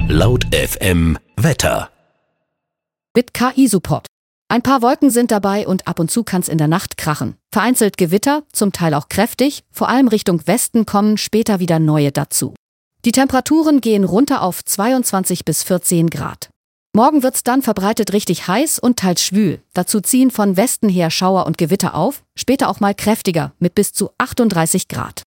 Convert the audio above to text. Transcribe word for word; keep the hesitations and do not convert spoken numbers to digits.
Laut F M Wetter. Mit K I-Support. Ein paar Wolken sind dabei und ab und zu kann es in der Nacht krachen. Vereinzelt Gewitter, zum Teil auch kräftig, vor allem Richtung Westen kommen später wieder neue dazu. Die Temperaturen gehen runter auf zweiundzwanzig bis vierzehn Grad. Morgen wird's dann verbreitet richtig heiß und teils schwül. Dazu ziehen von Westen her Schauer und Gewitter auf, später auch mal kräftiger mit bis zu achtunddreißig Grad.